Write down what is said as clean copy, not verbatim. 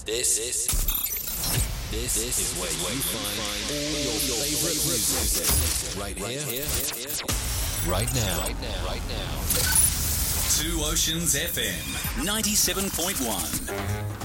This is where you find all your favorite music. Right here, right now. 2 Oceans FM 97.1.